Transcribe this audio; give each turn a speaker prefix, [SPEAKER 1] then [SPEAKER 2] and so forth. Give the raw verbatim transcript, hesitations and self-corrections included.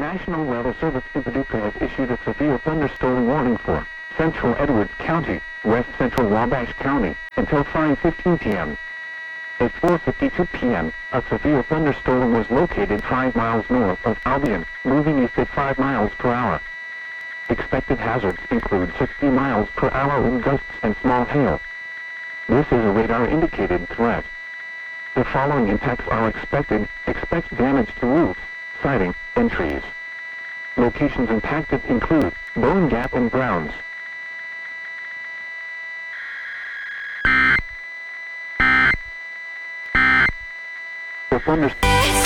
[SPEAKER 1] National Weather Service in Paducah has issued a severe thunderstorm warning for central Edwards County, west central Wabash County, until five fifteen p m At four fifty-two p m, a severe thunderstorm was located five miles north of Albion, moving east at five miles per hour. Expected hazards include sixty miles per hour wind gusts and small hail. This is a radar-indicated threat. The following impacts are expected. Expect damage to roofs, siding, and trees. Locations impacted include Bone Gap and Browns. The thunderstorm